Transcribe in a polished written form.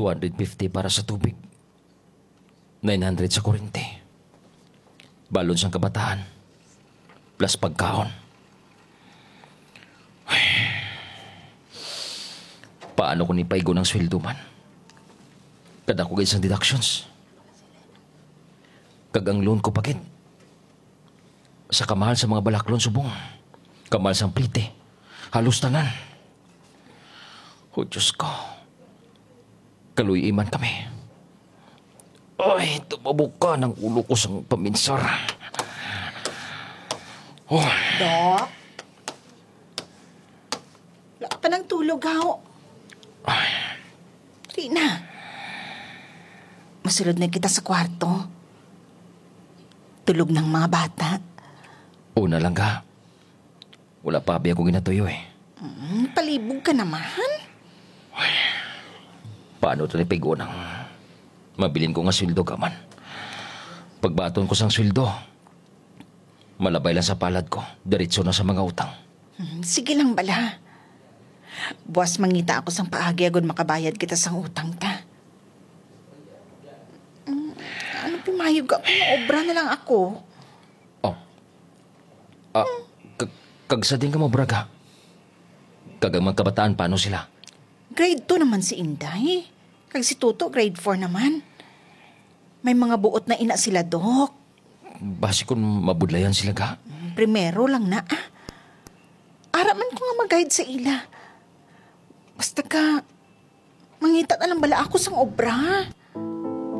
250 para sa tubig. 900 sa kurente. Balon siyang kabataan. Plus pagkaon. Ay. Paano ko nipaigo ng sweldo man? Kada ko isang deductions. Kagang loan ko pakit. Sa kamahal sa mga balaklon subong. Kamahal sa plite. Halos tanan. Oh, Diyos ko. Kaluy iman kami. Ay, tumabok ka ng ulo ko sa paminsar. Oh. Dok? Wala ka pa ng tulog, haw. Rina. Masulod na kita sa kwarto. Tulog ng mga bata. Una lang ka. Wala pa abi ako ginatuyo eh. Palibog ka naman. Paano ito nipigo ng mabilin ko nga sweldo ka man? Pagbaton ko sang sweldo, malabay lang sa palad ko, diretso na sa mga utang. Sige lang bala. Buwas mangita ako sang paagi agad makabayad kita sang utang ta. Ano pimayog ka? Obra na lang ako. Oh. Kagsa din ka mo, braga. Kagang magkabataan, paano sila? Grade 2 naman si Inday. Kag si Tuto, grade 4 naman. May mga buot na ina sila, Dok. Basi kung mabudlayan sila ka. Primero lang na. Araman ko nga mag-guide sa ila. Basta ka, mangita na lang bala ako sang obra.